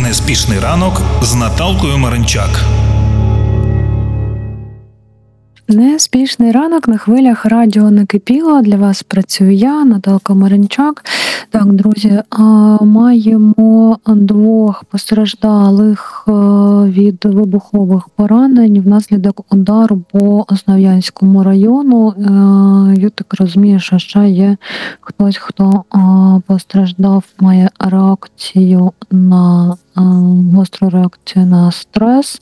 Неспішний ранок з Наталкою Маринчак. Неспішний ранок на хвилях радіо «Накипіло». Для вас працюю я, Наталка Маринчак. Так, друзі, маємо двох постраждалих від вибухових поранень внаслідок удару по Основ'янському району. Я так розумію, що ще є хтось, хто постраждав, має реакцію на гостру реакцію на стрес.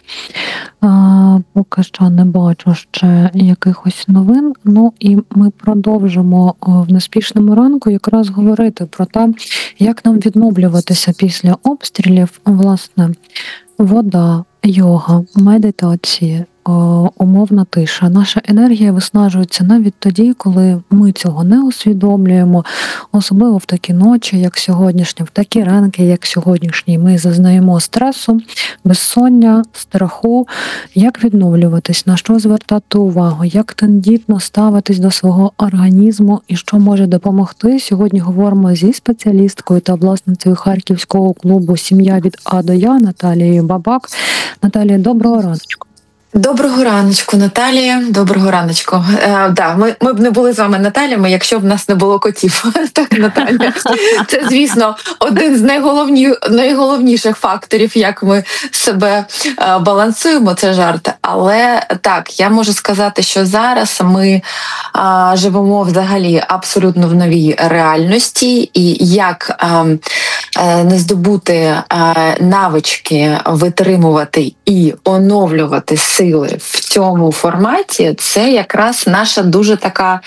Поки що не бачу ще якихось новин. Ну і ми продовжимо в неспішному ранку якраз говорити про те, як нам відновлюватися після обстрілів. Власне, вода, йога, медитації, умовна тиша. Наша енергія виснажується навіть тоді, коли ми цього не усвідомлюємо. Особливо в такі ночі, як сьогоднішні, в такі ранки, як сьогоднішні. Ми зазнаємо стресу, безсоння, страху. Як відновлюватись, на що звертати увагу, як тендітно ставитись до свого організму і що може допомогти. Сьогодні говоримо зі спеціалісткою та власницею харківського клубу «Сім'я від А до Я» Наталією Бабак. Наталія, доброго раночку. Доброго раночку, Наталія. Доброго раночку. Ми б не були з вами Наталями, якщо б в нас не було котів. Так, Наталя. Це, звісно, один з найголовніших факторів, як ми себе балансуємо, це жарт. Але так, я можу сказати, що зараз ми живемо взагалі абсолютно в новій реальності, і як не здобути навички витримувати і оновлювати сили в цьому форматі, це якраз наша дуже така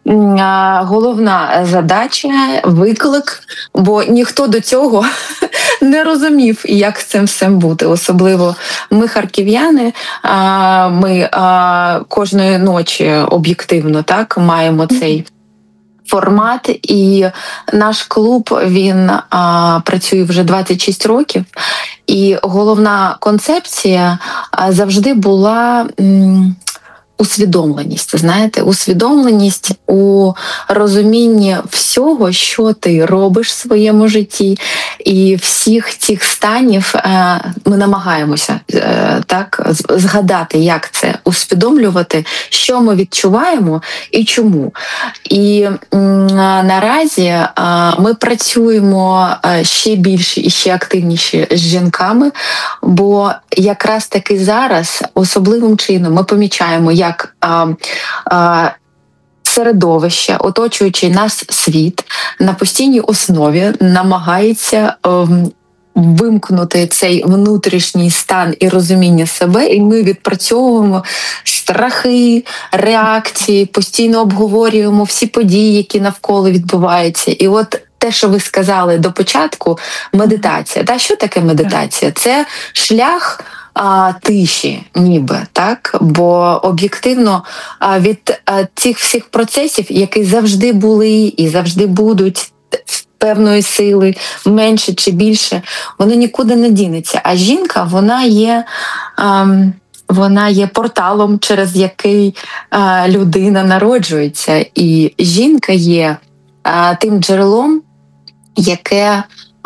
головна задача, виклик, бо ніхто до цього не розумів, як з цим всім бути. Особливо ми, харків'яни, ми кожної ночі об'єктивно так маємо цей формат, і наш клуб, він працює вже 26 років, і головна концепція завжди була усвідомленість, знаєте, усвідомленість у розумінні всього, що ти робиш в своєму житті, і всіх цих станів ми намагаємося так згадати, як це усвідомлювати, що ми відчуваємо і чому. І наразі ми працюємо ще більше і ще активніше з жінками, бо якраз таки зараз особливим чином ми помічаємо, як середовище, оточуючий нас світ, на постійній основі намагається вимкнути цей внутрішній стан і розуміння себе, і ми відпрацьовуємо страхи, реакції, постійно обговорюємо всі події, які навколо відбуваються. І от те, що ви сказали до початку, медитація. Та що таке медитація? Це шлях тиші, ніби, так? Бо об'єктивно від цих всіх процесів, які завжди були і завжди будуть, певної сили, менше чи більше, воно нікуди не дінеться. А жінка, вона є порталом, через який людина народжується. І жінка є тим джерелом, яке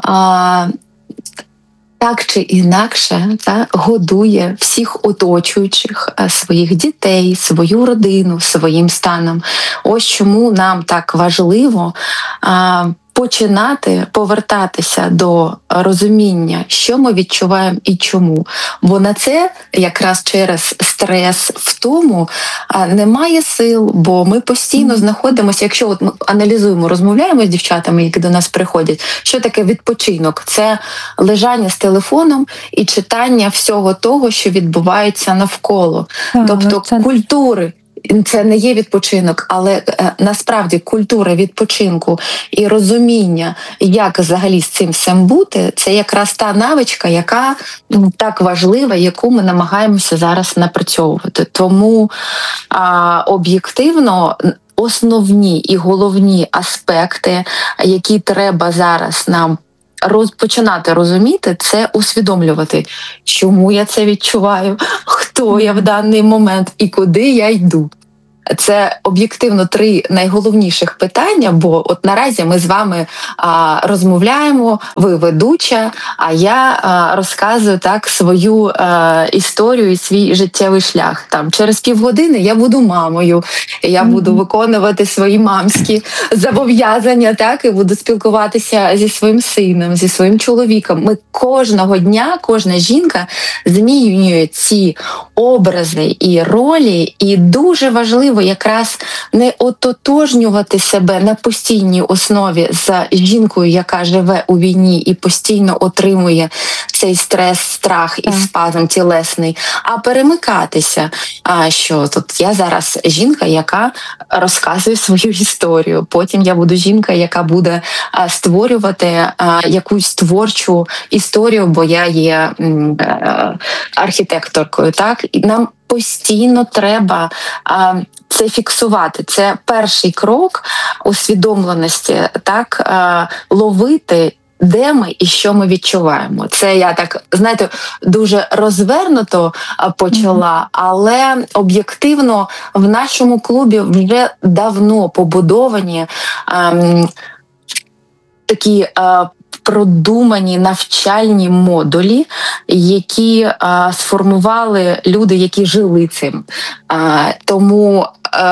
так чи інакше годує всіх оточуючих, своїх дітей, свою родину, своїм станом. Ось чому нам так важливо починати повертатися до розуміння, що ми відчуваємо і чому. Бо на це якраз через стрес, втому немає сил, бо ми постійно знаходимося, якщо от ми аналізуємо, розмовляємо з дівчатами, які до нас приходять, що таке відпочинок? Це лежання з телефоном і читання всього того, що відбувається навколо. Тобто культури. Це не є відпочинок, але насправді культура відпочинку і розуміння, як взагалі з цим всім бути, це якраз та навичка, яка так важлива, яку ми намагаємося зараз напрацьовувати. Тому об'єктивно основні і головні аспекти, які треба зараз нам починати розуміти, це усвідомлювати, чому я це відчуваю, хто я в даний момент і куди я йду. це об'єктивно 3 найголовніших питання, бо от наразі ми з вами розмовляємо, ви ведуча, а я розказую так свою історію і свій життєвий шлях. Там через півгодини я буду мамою, я буду виконувати свої мамські зобов'язання, так, і буду спілкуватися зі своїм сином, зі своїм чоловіком. Ми кожного дня, кожна жінка змінює ці образи і ролі, і дуже важливо якраз не ототожнювати себе на постійній основі з жінкою, яка живе у війні і постійно отримує цей стрес, страх і спазм тілесний, а перемикатися. Що тут я зараз жінка, яка розказує свою історію. Потім я буду жінка, яка буде створювати якусь творчу історію, бо я є архітекторкою. Так, і нам постійно треба це фіксувати. Це перший крок усвідомленості, так, ловити, де ми і що ми відчуваємо. Це я так, знаєте, дуже розвернуто почала, але об'єктивно в нашому клубі вже давно побудовані такі продумані навчальні модулі, які сформували люди, які жили цим. Тому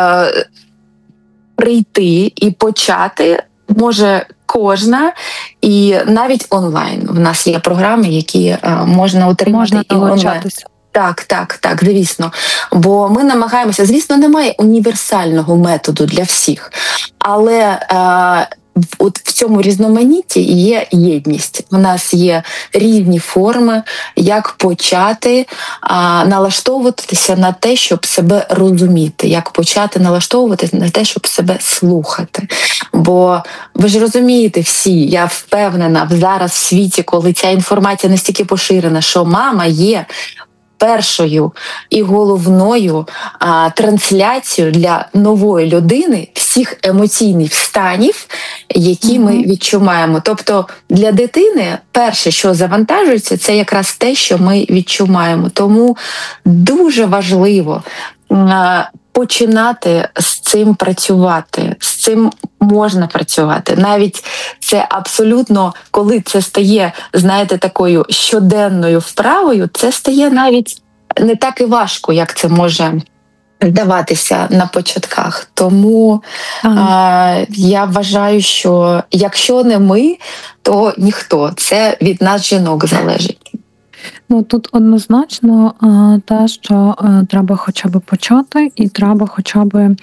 прийти і почати може кожна, і навіть онлайн. В нас є програми, які можна отримати і онлайн. Так, звісно. Бо ми намагаємося, звісно, немає універсального методу для всіх, але от в цьому різноманітті є єдність. У нас є різні форми, як почати налаштовуватися на те, щоб себе розуміти, як почати налаштовуватися на те, щоб себе слухати. Бо ви ж розумієте всі, я впевнена, зараз в світі, коли ця інформація настільки поширена, що мама є першою і головною трансляцією для нової людини всіх емоційних станів, які ми відчуваємо. Тобто для дитини перше, що завантажується, це якраз те, що ми відчуваємо. Тому дуже важливо починати з цим працювати, з цим можна працювати. Навіть це абсолютно, коли це стає, знаєте, такою щоденною вправою, це стає навіть не так і важко, як це може здаватися на початках. Тому я вважаю, що якщо не ми, то ніхто. Це від нас, жінок, залежить. Ну, тут однозначно те, що треба хоча б почати, і треба хоча б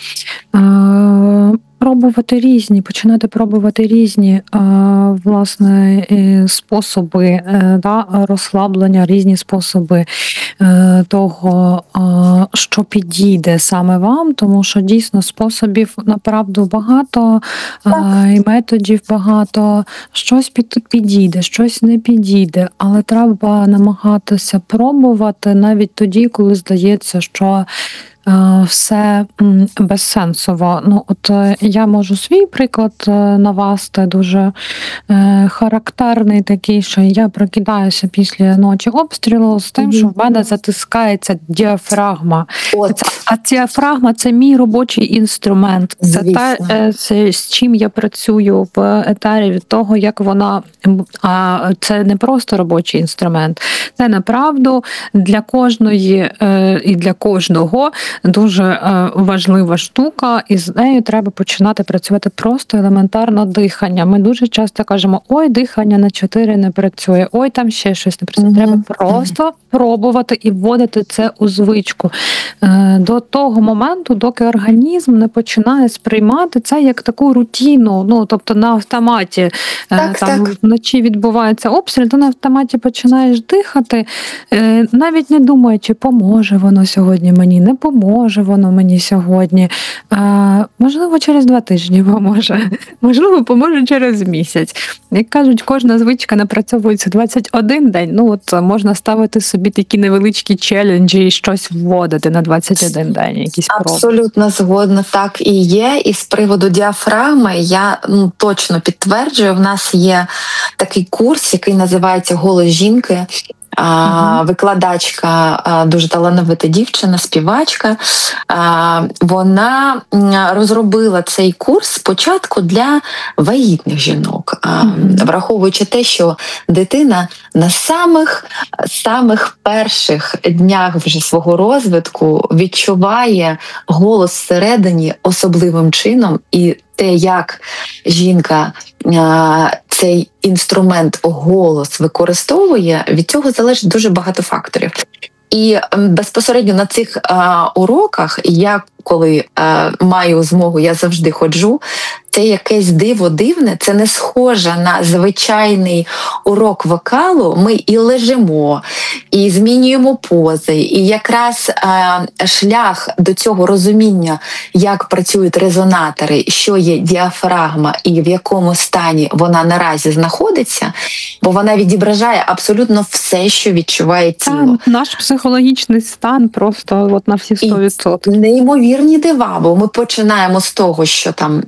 починати пробувати різні власне способи розслаблення, різні способи того, що підійде саме вам, тому що дійсно способів направду багато, і методів багато. Щось підійде, щось не підійде, але треба намагатися пробувати навіть тоді, коли здається, що все безсенсово. Ну, от я можу свій приклад навести, дуже характерний такий, що я прокидаюся після ночі обстрілу з тим, що в мене затискається діафрагма. А діафрагма – це мій робочий інструмент. Це те, з чим я працюю в етері від того, як вона... це не просто робочий інструмент. Це, направду, для кожної і для кожного дуже важлива штука, і з нею треба починати працювати просто елементарно дихання. Ми дуже часто кажемо, ой, дихання на 4 не працює, ой, там ще щось не працює. Треба просто пробувати і вводити це у звичку. До того моменту, доки організм не починає сприймати це як таку рутину, ну, тобто на автоматі. Вночі відбувається обстріл, то на автоматі починаєш дихати, навіть не думаючи, поможе воно сьогодні мені, не поможе воно мені сьогодні. Можливо, через 2 тижні поможе, можливо, поможе через місяць. Як кажуть, кожна звичка напрацьовується 21 день, ну от можна ставити собі такі невеличкі челенджі і щось вводити на 21 день, якісь проби. Абсолютно згодна, так і є. І з приводу діафрагми я точно підтверджую, в нас є такий курс, який називається «Голос жінки». викладачка, дуже талановита дівчина, співачка. Вона розробила цей курс спочатку для вагітних жінок, враховуючи те, що дитина на самих перших днях вже свого розвитку відчуває голос всередині особливим чином, і те, як жінка цей інструмент голос використовує, від цього залежить дуже багато факторів. І безпосередньо на цих уроках я, коли маю змогу, я завжди ходжу. Це якесь диво дивне, це не схоже на звичайний урок вокалу. Ми і лежимо, і змінюємо пози, і якраз шлях до цього розуміння, як працюють резонатори, що є діафрагма і в якому стані вона наразі знаходиться, бо вона відображає абсолютно все, що відчуває тіло. Наш психологічний стан просто от на всі 100%. І неймовірні дива, бо ми починаємо з того, що там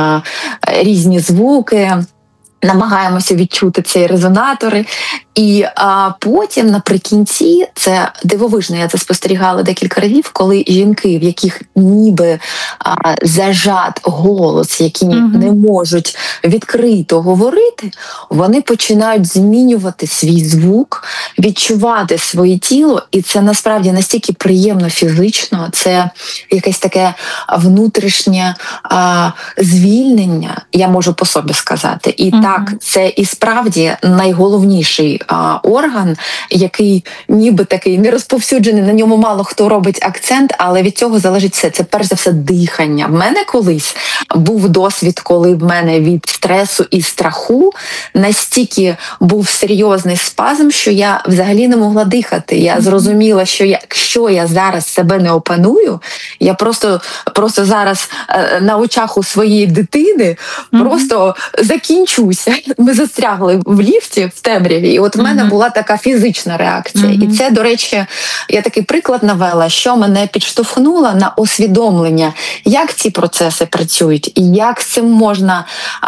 різні звуки, намагаємося відчути ці резонатори. І потім наприкінці, це дивовижно, я це спостерігала декілька разів, коли жінки, в яких ніби зажат голос, які не можуть відкрито говорити, вони починають змінювати свій звук, відчувати своє тіло, і це насправді настільки приємно фізично, це якесь таке внутрішнє звільнення, я можу по собі сказати. І так, це і справді найголовніший орган, який ніби такий не розповсюджений, на ньому мало хто робить акцент, але від цього залежить все. Це перш за все дихання. В мене колись був досвід, коли в мене від стресу і страху настільки був серйозний спазм, що я взагалі не могла дихати. Я зрозуміла, що якщо я зараз себе не опаную, я просто зараз на очах у своєї дитини просто закінчуся. Ми застрягли в ліфті в темряві, і от в мене була така фізична реакція. І це, до речі, я такий приклад навела, що мене підштовхнуло на усвідомлення, як ці процеси працюють, і як з цим можна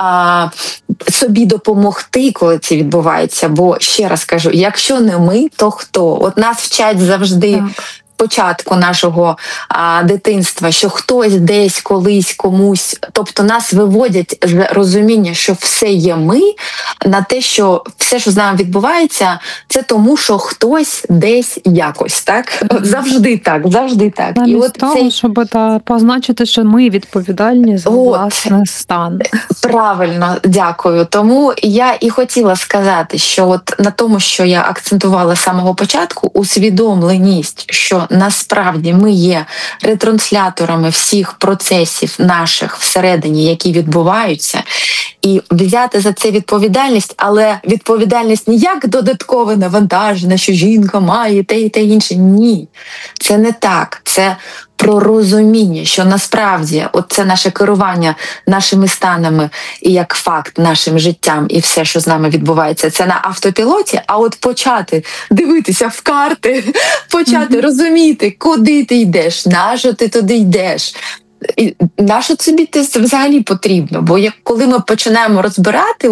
собі допомогти, коли це відбувається. Бо, ще раз кажу, якщо не ми, то хто? От нас вчать завжди початку нашого дитинства, що хтось десь, колись, комусь, тобто нас виводять з розуміння, що все є ми, на те, що все, що з нами відбувається, це тому, що хтось десь якось, так? Завжди так, завжди так. Замість і от того, щоб позначити, що ми відповідальні за власний стан. Правильно, дякую. Тому я і хотіла сказати, що от на тому, що я акцентувала з самого початку, усвідомленість, що насправді ми є ретрансляторами всіх процесів наших всередині, які відбуваються, і взяти за це відповідальність, але відповідальність не як додаткове навантаження, що жінка має те і те інше. Ні, це не так. Це про розуміння, що насправді це наше керування нашими станами і як факт нашим життям і все, що з нами відбувається, це на автопілоті, а от почати дивитися в карти, почати розуміти, куди ти йдеш, на що ти туди йдеш. І на що тобі це взагалі потрібно? Бо коли ми починаємо розбирати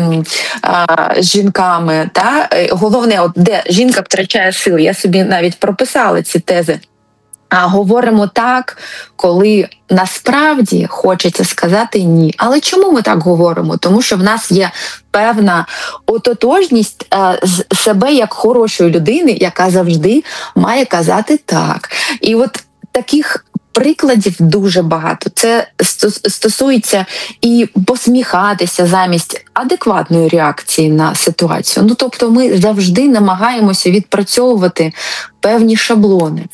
з жінками, головне, де жінка втрачає сили, я собі навіть прописала ці тези, говоримо так, коли насправді хочеться сказати ні. Але чому ми так говоримо? Тому що в нас є певна ототожність себе як хорошої людини, яка завжди має казати так. І от таких прикладів дуже багато. Це стосується і посміхатися замість адекватної реакції на ситуацію. Тобто ми завжди намагаємося відпрацьовувати певні шаблони.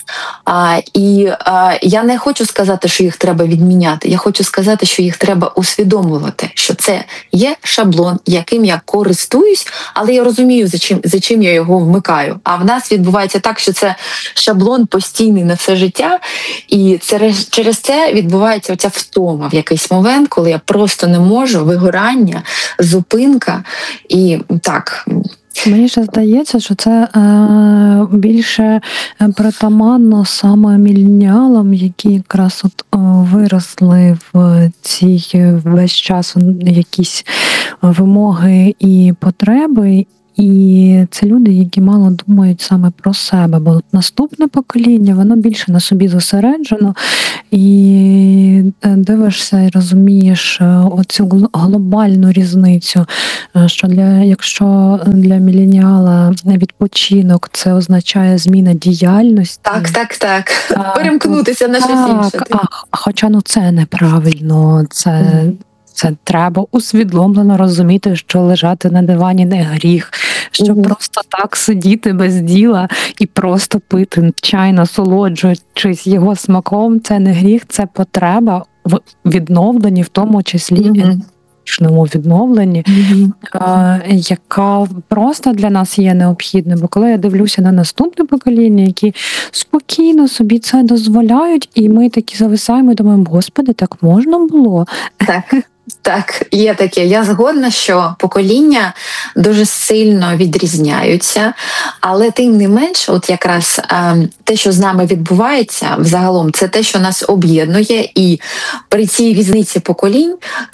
І я не хочу сказати, що їх треба відміняти. Я хочу сказати, що їх треба усвідомлювати, що це є шаблон, яким я користуюсь, але я розумію, за чим я його вмикаю. А в нас відбувається так, що це шаблон постійний на все життя, і через це відбувається оця втома в якийсь момент, коли я просто не можу, вигорання, зупинка і так. Мені ще здається, що це більше притаманно саме міленіалам, які якраз виросли в цій весь час якісь вимоги і потреби, І це люди, які мало думають саме про себе, бо наступне покоління, воно більше на собі зосереджено, і дивишся і розумієш оцю глобальну різницю, що якщо для міленіала відпочинок це означає зміна діяльності. Так. Перемкнутися на щось інше. Хоча це неправильно, це треба усвідомлено розуміти, що лежати на дивані не гріх, що просто так сидіти без діла і просто пити чай, насолоджуючись його смаком, це не гріх, це потреба в відновленні, в тому числі енергетичному відновленні, яка просто для нас є необхідною. Бо коли я дивлюся на наступне покоління, які спокійно собі це дозволяють, і ми такі зависаємо і думаємо, Господи, так можна було? Так, є таке. Я згодна, що покоління дуже сильно відрізняються, але тим не менш, от якраз те, що з нами відбувається взагалом, це те, що нас об'єднує, і при цій різниці поколінь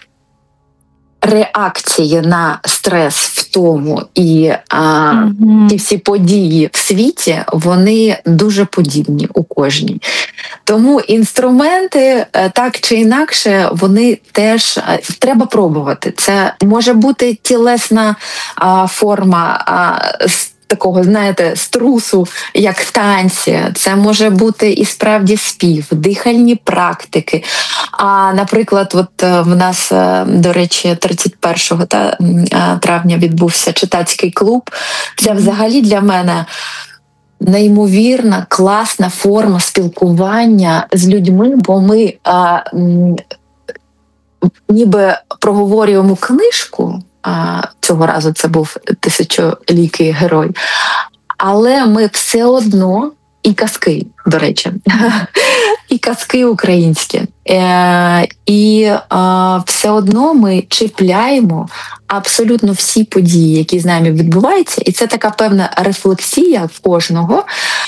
реакції на стрес, втому і ті всі події в світі, вони дуже подібні у кожній. Тому інструменти, так чи інакше, вони теж треба пробувати. Це може бути тілесна форма такого, знаєте, струсу, як танці. Це може бути і справді спів, дихальні практики. Наприклад, от в нас, до речі, 31 травня відбувся читацький клуб. Це взагалі для мене неймовірна, класна форма спілкування з людьми, бо ми ніби проговорюємо книжку, цього разу це був «Тисячоликий герой», але ми все одно, і казки, до речі, і казки українські, і все одно ми чіпляємо абсолютно всі події, які з нами відбуваються, і це така певна рефлексія в кожного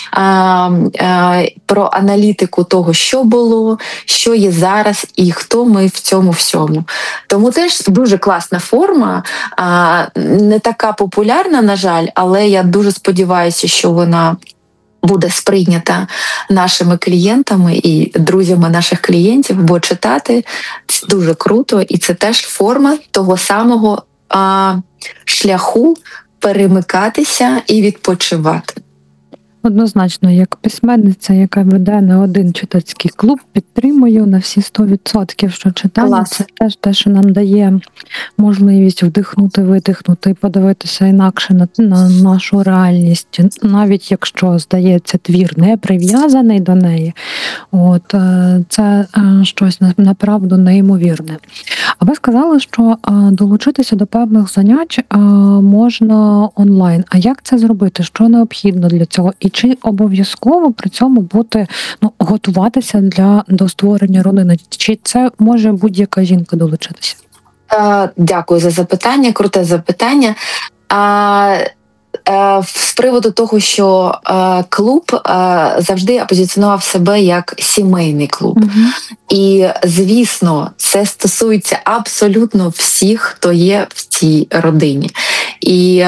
про аналітику того, що було, що є зараз і хто ми в цьому всьому. Тому теж дуже класна форма, не така популярна, на жаль, але я дуже сподіваюся, що вона буде сприйнята нашими клієнтами і друзями наших клієнтів, бо читати це дуже круто, і це теж форма того самого шляху перемикатися і відпочивати. Однозначно, як письменниця, яка веде не один читацький клуб, підтримую на всі 100%, що читання – це теж те, що нам дає можливість вдихнути, видихнути і подивитися інакше на нашу реальність, навіть якщо, здається, твір не прив'язаний до неї. Це щось направду неймовірне. А ви сказали, що долучитися до певних занять можна онлайн. А як це зробити? Що необхідно для цього? І чи обов'язково при цьому бути, готуватися до створення родини? Чи це може будь-яка жінка долучитися? Дякую за запитання, круте запитання. З приводу того, що клуб завжди позиціонував себе як сімейний клуб. І, звісно, це стосується абсолютно всіх, хто є в цій родині. І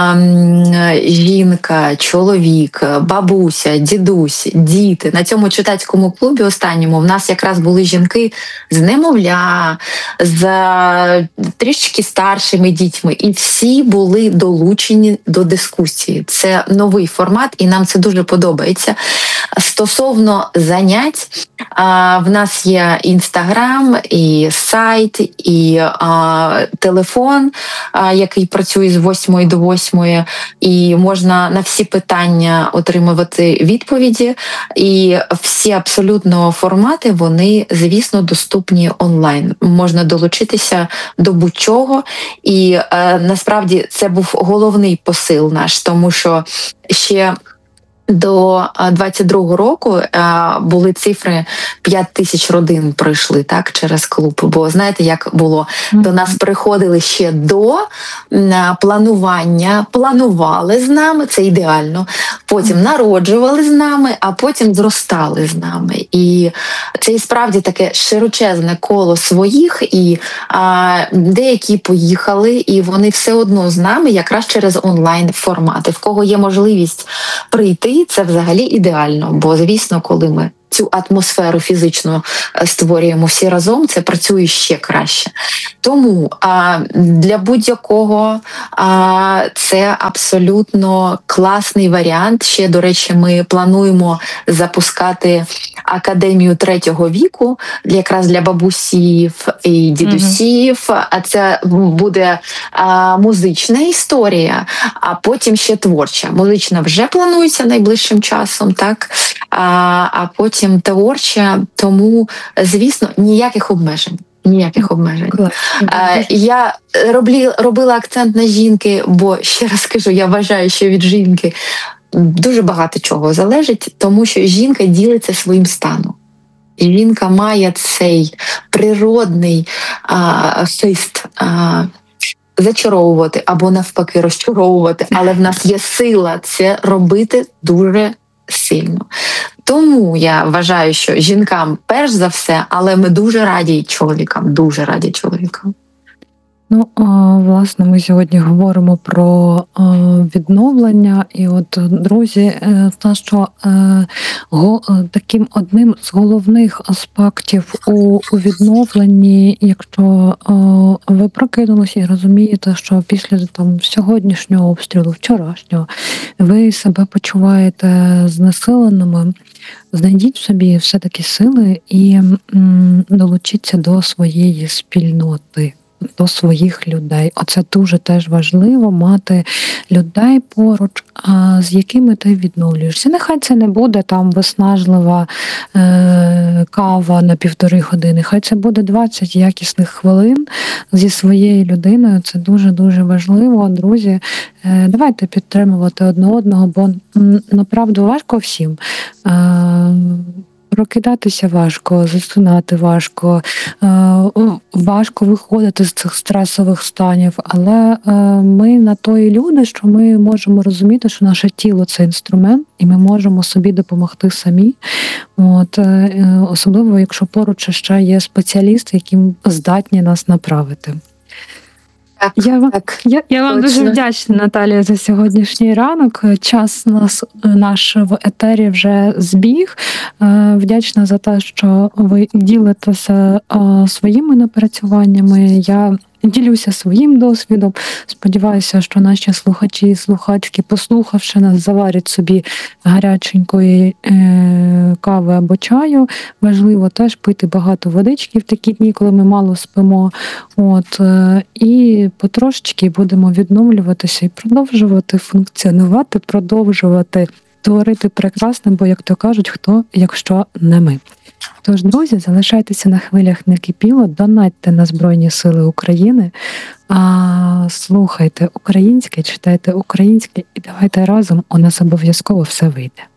жінка, чоловік, бабуся, дідусь, діти. На цьому читацькому клубі останньому в нас якраз були жінки з немовля, з трішки старшими дітьми. І всі були долучені до дискусії. Це новий формат, і нам це дуже подобається. Стосовно занять, в нас є Інстаграм, і сайт, і телефон, який працює з 8 до 8, і можна на всі питання отримувати відповіді. І всі абсолютно формати, вони, звісно, доступні онлайн. Можна долучитися до будь-чого. І насправді це був головний посил наш, тому що ще до 22-го року були цифри 5 тисяч родин пройшли так через клуб. Бо знаєте, як було? До нас приходили ще до планування, планували з нами, це ідеально. Потім народжували з нами, а потім зростали з нами. І це і справді таке широчезне коло своїх, і деякі поїхали, і вони все одно з нами якраз через онлайн формати. В кого є можливість прийти, це взагалі ідеально, бо, звісно, коли ми цю атмосферу фізично створюємо всі разом, це працює ще краще. Тому для будь-якого це абсолютно класний варіант. Ще, до речі, ми плануємо запускати академію третього віку, якраз для бабусів і дідусів. А це буде музична історія, а потім ще творча. Музична вже планується найближчим часом, так? А потім творча, тому, звісно, ніяких обмежень. Ніяких обмежень. Я робила акцент на жінки, бо, ще раз кажу, я вважаю, що від жінки дуже багато чого залежить, тому що жінка ділиться своїм станом. І жінка має цей природний хист зачаровувати або навпаки розчаровувати, але в нас є сила це робити дуже сильно. Тому я вважаю, що жінкам перш за все, але ми дуже раді чоловікам, дуже раді чоловікам. Ну, власне, ми сьогодні говоримо про відновлення. І от, друзі, те, що таким одним з головних аспектів у відновленні, якщо ви прокинулись і розумієте, що після сьогоднішнього обстрілу, вчорашнього, ви себе почуваєте знесиленими, знайдіть в собі все-таки сили і долучіться до своєї спільноти, до своїх людей. Оце дуже теж важливо, мати людей поруч, з якими ти відновлюєшся. Нехай це не буде там виснажлива кава на 1,5 години, хай це буде 20 якісних хвилин зі своєю людиною. Це дуже-дуже важливо. Друзі, давайте підтримувати одне одного, бо направду важко всім. Прокидатися важко, засинати важко, важко виходити з цих стресових станів, але ми на то і люди, що ми можемо розуміти, що наше тіло – це інструмент, і ми можемо собі допомогти самі. От, особливо, якщо поруч ще є спеціалісти, які здатні нас направити. Я вам дуже вдячна, Наталія, за сьогоднішній ранок. Час наш в етері вже збіг. Вдячна за те, що ви ділитеся своїми напрацюваннями. Я ділюся своїм досвідом. Сподіваюся, що наші слухачі і слухачки, послухавши нас, заварять собі гаряченької кави або чаю. Важливо теж пити багато водички в такі дні, коли ми мало спимо. От, і потрошечки будемо відновлюватися і продовжувати функціонувати, продовжувати творити прекрасне, бо, як то кажуть, хто, якщо не ми. Тож, друзі, залишайтеся на хвилях «Не кипіло», донатьте на Збройні Сили України, слухайте українське, читайте українське і давайте разом, у нас обов'язково все вийде.